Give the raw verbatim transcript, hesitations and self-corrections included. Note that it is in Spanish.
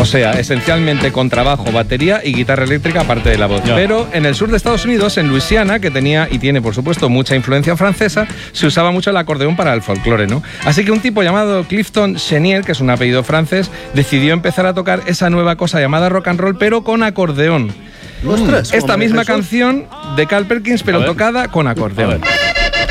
sea, esencialmente con trabajo, batería y guitarra eléctrica aparte de la voz. Ya. Pero en el sur de Estados Unidos, en Luisiana, que tenía y tiene por supuesto mucha influencia francesa, se usaba mucho el acordeón para el folclore, ¿no? Así que un tipo llamado Clifton Chenier, que es un apellido francés, decidió empezar a tocar esa nueva cosa llamada rock and roll, pero con acordeón. ¡Ostras! Esta misma canción de Carl Perkins, pero tocada con acordeón.